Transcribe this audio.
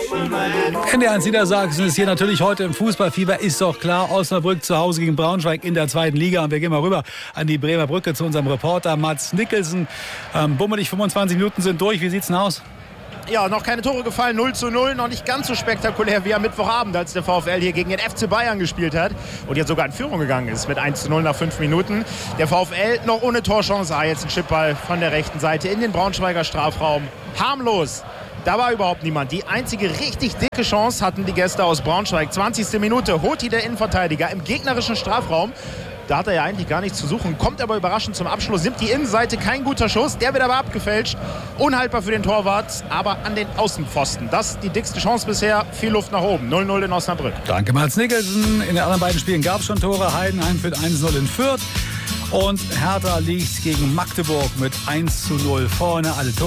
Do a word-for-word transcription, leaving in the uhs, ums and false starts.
N D R eins Niedersachsen ist hier natürlich heute im Fußballfieber, ist doch klar. Osnabrück zu Hause gegen Braunschweig in der zweiten Liga. Und wir gehen mal rüber an die Bremer Brücke zu unserem Reporter Mats Nicholson. Ähm, bummelig fünfundzwanzig Minuten sind durch. Wie sieht's denn aus? Ja, noch keine Tore gefallen, null zu null, noch nicht ganz so spektakulär wie am Mittwochabend, als der VfL hier gegen den F C Bayern gespielt hat und jetzt sogar in Führung gegangen ist mit eins zu null nach fünf Minuten. Der VfL noch ohne Torchance, ah, jetzt ein Chipball von der rechten Seite in den Braunschweiger Strafraum. Harmlos. Da war überhaupt niemand. Die einzige richtig dicke Chance hatten die Gäste aus Braunschweig. zwanzigste Minute, Hoti, der Innenverteidiger, im gegnerischen Strafraum. Da hat er ja eigentlich gar nichts zu suchen, kommt aber überraschend zum Abschluss, nimmt die Innenseite, kein guter Schuss, der wird aber abgefälscht, unhaltbar für den Torwart, aber an den Außenpfosten. Das ist die dickste Chance bisher, viel Luft nach oben, null null in Osnabrück. Danke Mats Nicholson. In den anderen beiden Spielen gab es schon Tore. Heidenheim führt eins null in Fürth und Hertha liegt gegen Magdeburg mit eins zu null vorne. Alle Tore